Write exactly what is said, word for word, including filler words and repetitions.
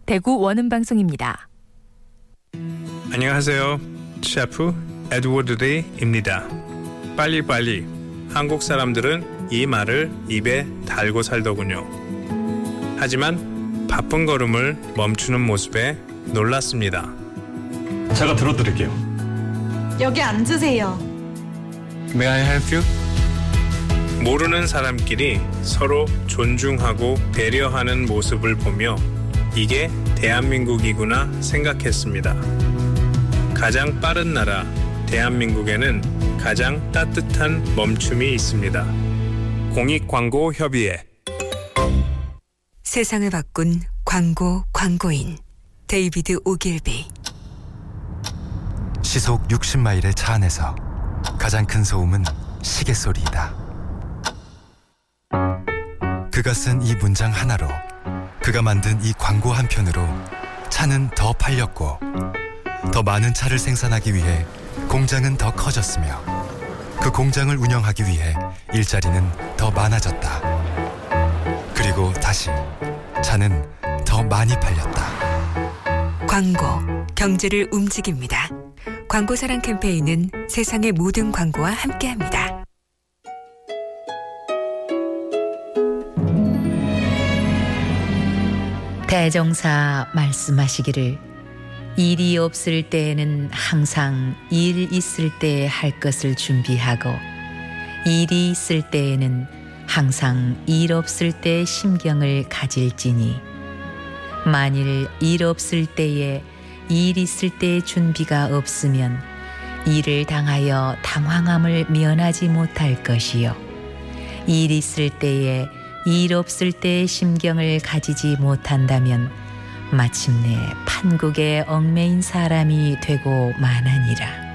대구 원음방송입니다. 안녕하세요. 셰프 에드워드 리입니다. 빨리빨리. 한국 사람들은 이 말을 입에 달고 살더군요. 하지만 바쁜 걸음을 멈추는 모습에 놀랐습니다. 제가 들어드릴게요. 여기 앉으세요. May I help you? 모르는 사람끼리 서로 존중하고 배려하는 모습을 보며 이게 대한민국이구나 생각했습니다. 가장 빠른 나라 대한민국에는 가장 따뜻한 멈춤이 있습니다. 공익광고협의회. 세상을 바꾼 광고 광고인 데이비드 오길비. 시속 육십 마일의 차 안에서 가장 큰 소음은 시계 소리이다. 그가 쓴 이 문장 하나로, 그가 만든 이 광고 한 편으로 차는 더 팔렸고, 더 많은 차를 생산하기 위해 공장은 더 커졌으며, 그 공장을 운영하기 위해 일자리는 더 많아졌다. 그리고 다시 차는 더 많이 팔렸다. 광고, 경제를 움직입니다. 광고사랑 캠페인은 세상의 모든 광고와 함께합니다. 대종사 말씀하시기를 일이 없을 때에는 항상 일 있을 때에 할 것을 준비하고 일이 있을 때에는 항상 일 없을 때의 심경을 가질지니 만일 일 없을 때에 일 있을 때의 준비가 없으면 일을 당하여 당황함을 면하지 못할 것이요 일 있을 때에 일 없을 때의 심경을 가지지 못한다면 마침내 판국에 얽매인 사람이 되고 마나니라.